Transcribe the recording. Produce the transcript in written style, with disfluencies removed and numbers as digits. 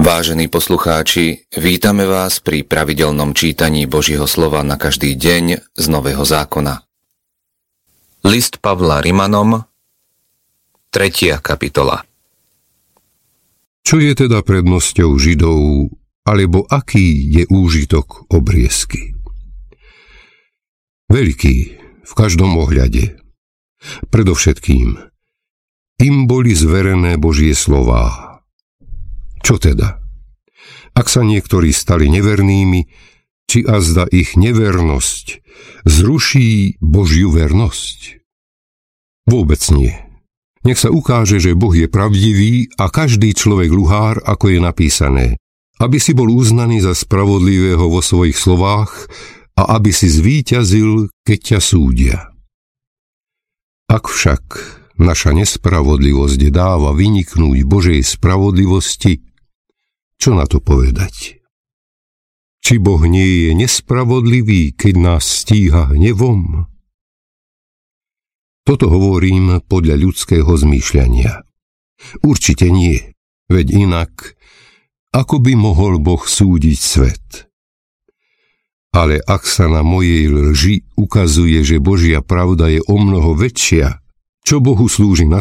Vážení poslucháči, vítame vás pri pravidelnom čítaní Božieho slova na každý deň z Nového zákona. List Pavla Rimanom, 3. kapitola. Čo je teda prednosťou Židov, alebo aký je úžitok obriezky? Veľký v každom ohľade. Predovšetkým, im boli zverené Božie slová. Čo teda? Ak sa niektorí stali nevernými, či azda ich nevernosť zruší Božiu vernosť? Vôbec nie. Nech sa ukáže, že Boh je pravdivý a každý človek luhár, ako je napísané, aby si bol uznaný za spravodlivého vo svojich slovách a aby si zvíťazil, keď ťa súdia. Ak však naša nespravodlivosť dáva vyniknúť Božej spravodlivosti, čo na to povedať? Či Boh nie je nespravodlivý, keď nás stíha hnevom? Toto hovorím podľa ľudského zmýšľania. Určite nie, veď inak, ako by mohol Boh súdiť svet? Ale ak sa na mojej lži ukazuje, že Božia pravda je omnoho väčšia, čo Bohu slúži na